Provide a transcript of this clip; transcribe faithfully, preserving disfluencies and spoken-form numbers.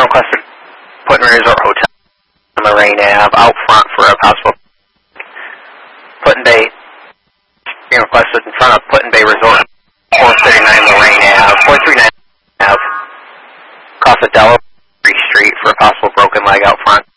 being requested Put-in Resort Hotel on Lorraine Ave out front for a possible Put-in Bay. Being requested in front of Put-in Bay Resort, four thirty-nine Lorraine Ave, four thirty-nine Ave, across the Delaware Street for a possible broken leg out front.